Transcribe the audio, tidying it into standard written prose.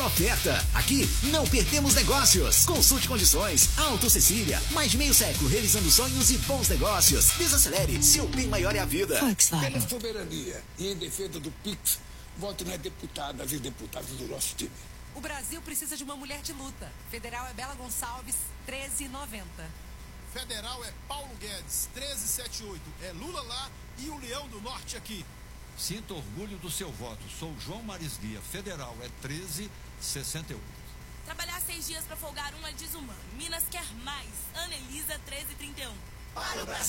oferta. Aqui não perdemos negócios. Consulte condições. Auto Cecília, mais de meio século realizando sonhos e bons negócios. Desacelere, seu bem maior é a vida. Volkswagen. Pela soberania e em defesa do PIX, voto nas deputadas e deputados do nosso time. O Brasil precisa de uma mulher de luta. Federal é Bela Gonçalves, 13,90. Federal é Paulo Guedes, 1378. É Lula lá e o Leão do Norte aqui. Sinta orgulho do seu voto. Sou João Marisguia. Federal é 1368. Trabalhar 6 dias para folgar é desumano. Minas quer mais. Ana Elisa, 1331. Para o Brasil!